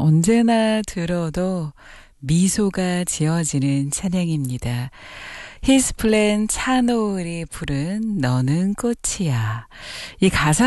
언제나 들어도 미소가 지어지는 찬양입니다. 히스플랜 차노을이 부른 너는 꽃이야. 이 가사